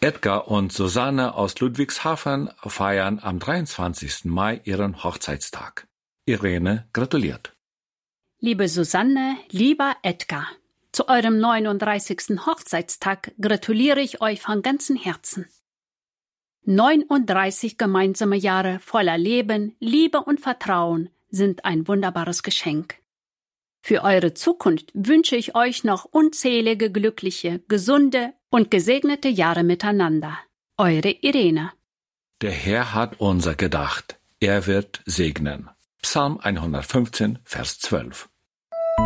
Edgar und Susanne aus Ludwigshafen feiern am 23. Mai ihren Hochzeitstag. Irene gratuliert. Liebe Susanne, lieber Edgar, zu eurem 39. Hochzeitstag gratuliere ich euch von ganzem Herzen. 39 gemeinsame Jahre voller Leben, Liebe und Vertrauen sind ein wunderbares Geschenk. Für eure Zukunft wünsche ich euch noch unzählige glückliche, gesunde und gesegnete Jahre miteinander. Eure Irene. Der Herr hat unser gedacht. Er wird segnen. Psalm 115, Vers 12.